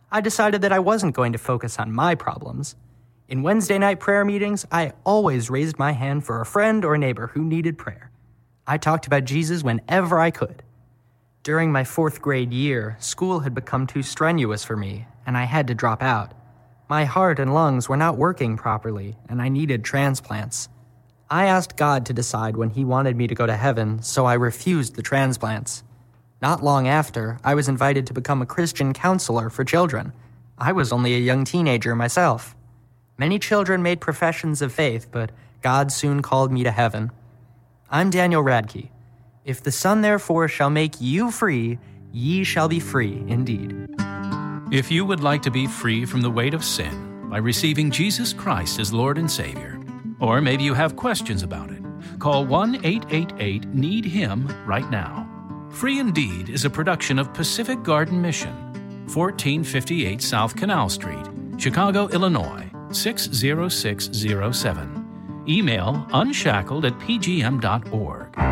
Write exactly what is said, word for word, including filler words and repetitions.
I decided that I wasn't going to focus on my problems. In Wednesday night prayer meetings, I always raised my hand for a friend or neighbor who needed prayer. I talked about Jesus whenever I could. During my fourth grade year, school had become too strenuous for me, and I had to drop out. My heart and lungs were not working properly, and I needed transplants. I asked God to decide when He wanted me to go to heaven, so I refused the transplants. Not long after, I was invited to become a Christian counselor for children. I was only a young teenager myself. Many children made professions of faith, but God soon called me to heaven. I'm Daniel Radke. If the Son therefore shall make you free, ye shall be free indeed. If you would like to be free from the weight of sin by receiving Jesus Christ as Lord and Savior, or maybe you have questions about it, call one eight eight eight need him right now. Free Indeed is a production of Pacific Garden Mission, fourteen fifty-eight South Canal Street, Chicago, Illinois, six zero six zero seven. Email unshackled at p g m dot org.